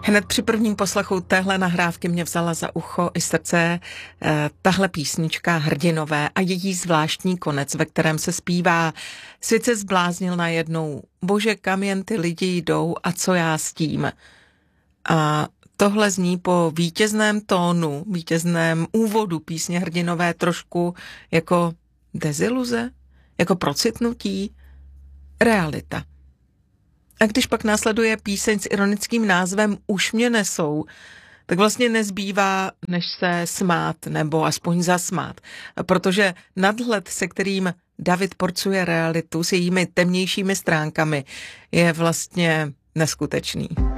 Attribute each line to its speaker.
Speaker 1: Hned při prvním poslechu téhle nahrávky mě vzala za ucho i srdce tahle písnička Hrdinové a její zvláštní konec, ve kterém se zpívá: svět se zbláznil najednou, bože, kam jen ty lidi jdou a co já s tím. A tohle zní po vítězném tónu, vítězném úvodu písně Hrdinové trošku jako deziluze, jako procitnutí, realita. A když pak následuje píseň s ironickým názvem Už mě nesou, tak vlastně nezbývá, než se smát nebo aspoň zasmát. Protože nadhled, se kterým David porcuje realitu s jejími temnějšími stránkami, je vlastně neskutečný.